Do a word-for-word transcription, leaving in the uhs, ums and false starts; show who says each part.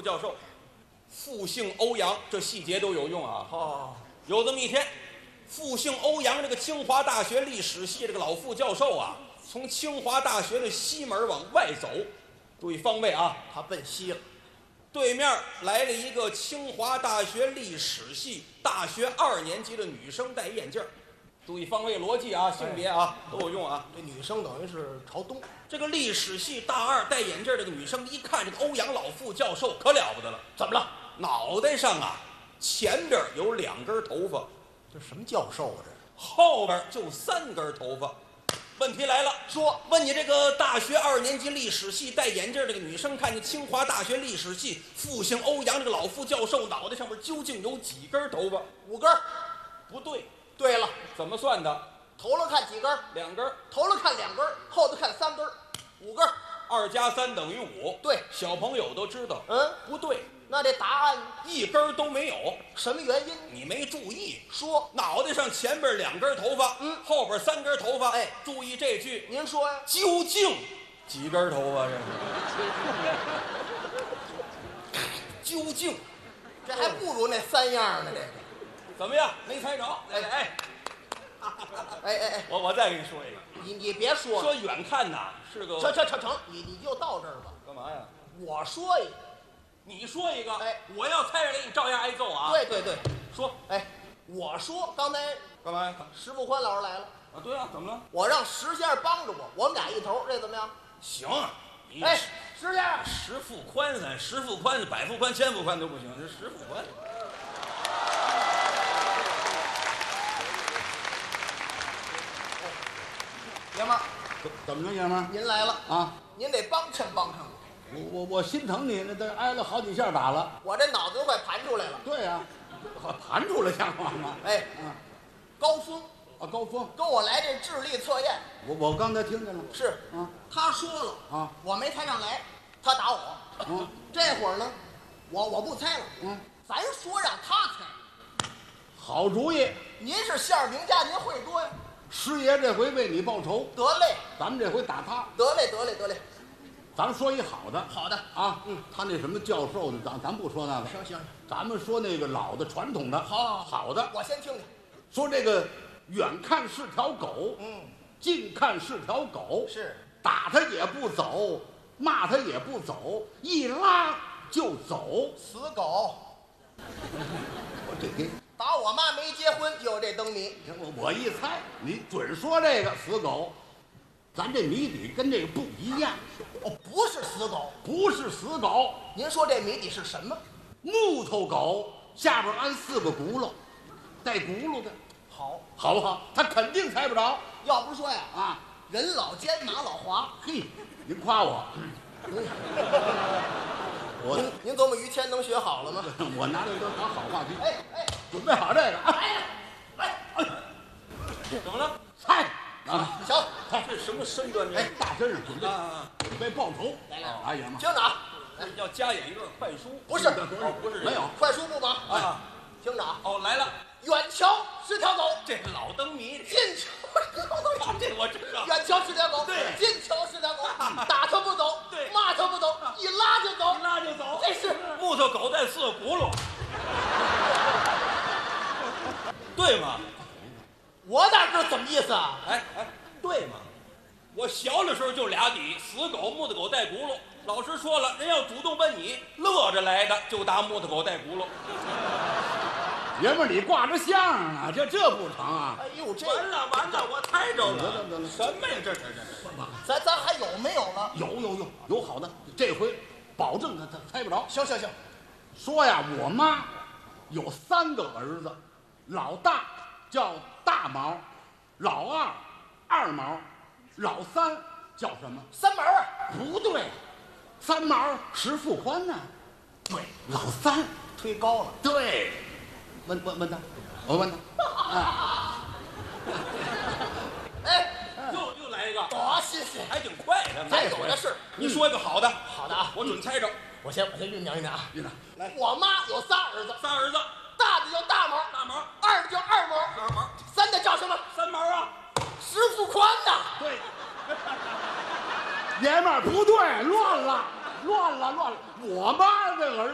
Speaker 1: 教授，复姓欧阳，这细节都有用啊。
Speaker 2: 哦，
Speaker 1: 有这么一天，复姓欧阳这个清华大学历史系这个老副教授啊，从清华大学的西门往外走，注意方位啊，
Speaker 2: 他奔西了。
Speaker 1: 对面来了一个清华大学历史系大学二年级的女生，戴眼镜。注意方位逻辑啊，性别啊都有用啊。
Speaker 2: 这女生等于是朝东。
Speaker 1: 这个历史系大二戴眼镜这个女生一看这个欧阳老副教授可了不得了，
Speaker 2: 怎么了？
Speaker 1: 脑袋上啊前边有两根头发，
Speaker 2: 这什么教授啊？这
Speaker 1: 后边就三根头发。问题来了，
Speaker 2: 说
Speaker 1: 问你这个大学二年级历史系戴眼镜这个女生，看见清华大学历史系复姓欧阳这个老副教授脑袋上面究竟有几根头发？
Speaker 2: 五根。
Speaker 1: 不对。
Speaker 2: 对了，
Speaker 1: 怎么算的？
Speaker 2: 头了看几根？
Speaker 1: 两根。
Speaker 2: 头了看两根，后头看三根，五根。
Speaker 1: 二加三等于五。
Speaker 2: 对，
Speaker 1: 小朋友都知道。
Speaker 2: 嗯，
Speaker 1: 不对。
Speaker 2: 那这答案
Speaker 1: 一根都没有。
Speaker 2: 什么原因？
Speaker 1: 你没注意。
Speaker 2: 说
Speaker 1: 脑袋上前边两根头发，
Speaker 2: 嗯，
Speaker 1: 后边三根头发。
Speaker 2: 哎，
Speaker 1: 注意这句。
Speaker 2: 您说呀？
Speaker 1: 究竟几根头发？这是究竟，
Speaker 2: 这还不如那三样呢。这个
Speaker 1: 怎么样？没猜着？哎哎
Speaker 2: 哎哎哎，
Speaker 1: 我我再给你说一个。
Speaker 2: 你你别说了，
Speaker 1: 说远看呐是个。
Speaker 2: 成成成成，你你就到这儿吧。
Speaker 1: 干嘛呀？
Speaker 2: 我说一个，
Speaker 1: 你说一个。
Speaker 2: 哎，
Speaker 1: 我要猜着给你照样挨揍啊。
Speaker 2: 对对对，
Speaker 1: 说。
Speaker 2: 哎，我说刚才
Speaker 1: 干嘛呀？
Speaker 2: 石富宽老师来了。
Speaker 1: 啊，对啊，怎么了？
Speaker 2: 我让石先生帮着我，我们俩一头，这怎么样？
Speaker 1: 行。你
Speaker 2: 哎，石先生，
Speaker 1: 石富宽咱石富宽、百富宽、千富宽都不行，这石富宽。
Speaker 2: 爷们儿，
Speaker 3: 怎么着，爷们儿？
Speaker 2: 您来了
Speaker 3: 啊！
Speaker 2: 您得帮衬帮衬我。
Speaker 3: 我我我心疼你，那都挨了好几下打了。
Speaker 2: 我这脑子都快盘出来了。
Speaker 3: 对呀、啊，盘出来像话吗？
Speaker 2: 哎，
Speaker 3: 嗯，
Speaker 2: 高峰
Speaker 3: 啊，高峰
Speaker 2: 跟我来这智力测验。
Speaker 3: 我我刚才听见了。
Speaker 2: 是
Speaker 3: 啊，
Speaker 2: 他说了
Speaker 3: 啊，
Speaker 2: 我没猜上来，他打我。
Speaker 3: 嗯，
Speaker 2: 这会儿呢，我我不猜了。
Speaker 3: 嗯，
Speaker 2: 咱说让他猜。
Speaker 3: 好主意。
Speaker 2: 您是相声名家，您会多呀。
Speaker 3: 师爷这回为你报仇，
Speaker 2: 得嘞，
Speaker 3: 咱们这回打他。
Speaker 2: 得嘞，得嘞，得嘞。
Speaker 3: 咱们说一好的。
Speaker 2: 好的
Speaker 3: 啊，嗯，他那什么教授的，咱咱不说那个。
Speaker 2: 行行，
Speaker 3: 咱们说那个老的传统的。
Speaker 2: 好好
Speaker 3: 好的。
Speaker 2: 我先听听。
Speaker 3: 说这个远看是条狗，
Speaker 2: 嗯，
Speaker 3: 近看是条狗，
Speaker 2: 是
Speaker 3: 打他也不走，骂他也不走，一拉就走。
Speaker 2: 死狗。
Speaker 3: 我这给
Speaker 2: 打我妈没结婚就有这灯谜。
Speaker 3: 我我一猜，你准说这个死狗。咱这谜底跟这个不一样。
Speaker 2: 哦，不是死狗。
Speaker 3: 不是死狗。
Speaker 2: 您说这谜底是什么？
Speaker 3: 木头狗下边安四个轱辘，带轱辘的。
Speaker 2: 好，
Speaker 3: 好不好？他肯定猜不着。
Speaker 2: 要不说呀，
Speaker 3: 啊，
Speaker 2: 人老奸马老滑。
Speaker 3: 嘿，您夸我。我
Speaker 2: 您您琢磨于谦能学好了吗？
Speaker 3: 我拿这都当好话题。
Speaker 2: 哎哎，
Speaker 3: 准备好这个啊！
Speaker 2: 来来，哎，
Speaker 1: 怎么了？
Speaker 3: 猜啊！
Speaker 2: 行，
Speaker 1: 这什么身段？这
Speaker 3: 哎，大身上准备
Speaker 1: 啊，
Speaker 3: 准备报仇。
Speaker 2: 来来
Speaker 3: 哎呀妈！
Speaker 2: 听着啊，
Speaker 1: 要加演一段快书。
Speaker 2: 不是
Speaker 3: 不是
Speaker 1: 哦不是
Speaker 3: 没有。
Speaker 2: 快书不忙
Speaker 1: 啊。
Speaker 2: 听着啊，
Speaker 1: 哦，来了，
Speaker 2: 远瞧是条狗，
Speaker 1: 这老灯谜。
Speaker 2: 近瞧是条狗，
Speaker 1: 这我知道。
Speaker 2: 远瞧是条狗，
Speaker 1: 对
Speaker 2: 近瞧是条狗，打它不走，
Speaker 1: 对
Speaker 2: 骂它不走，一拉就走，
Speaker 1: 一拉就走。
Speaker 2: 这是
Speaker 1: 木头狗带四个轱辘，对吗？
Speaker 2: 我哪知道怎么意思啊？
Speaker 1: 哎哎，对吗？我小的时候就俩底，死狗、木头狗带轱辘。老师说了，人要主动问你，乐着来的就答木头狗带轱辘。
Speaker 3: 爷们儿，你挂着相声呢，这这不成啊？
Speaker 2: 哎呦，这
Speaker 1: 完了完了，我猜着
Speaker 3: 得了得了
Speaker 1: 什么呀？这这这
Speaker 2: 咱咱还有没有了？
Speaker 3: 有有有有好的，这回保证他他猜不着。
Speaker 2: 行行行，
Speaker 3: 说呀，我妈有三个儿子，老大叫大毛，老二二毛，老三叫什么？
Speaker 2: 三毛啊，
Speaker 3: 不对，三毛石富宽呢？对，老三
Speaker 2: 推高了。
Speaker 3: 对。问问问他，我问他。啊、
Speaker 2: 哎，
Speaker 1: 又又来一个，
Speaker 2: 多新鲜！
Speaker 1: 还挺快的。
Speaker 2: 咱有的是。
Speaker 1: 你说一个好的，
Speaker 2: 好的啊，
Speaker 1: 我准猜着。
Speaker 2: 我先我先酝酿酝酿啊。
Speaker 3: 院长，
Speaker 2: 来，我妈有仨儿子，
Speaker 1: 仨儿子，
Speaker 2: 大的叫大毛，
Speaker 1: 大毛、
Speaker 2: 二的叫二毛，
Speaker 1: 二毛、
Speaker 2: 三的叫什么？
Speaker 1: 三毛啊。
Speaker 2: 石富宽呐。
Speaker 3: 对。爷们儿不对，乱了，乱了，乱了。我妈这儿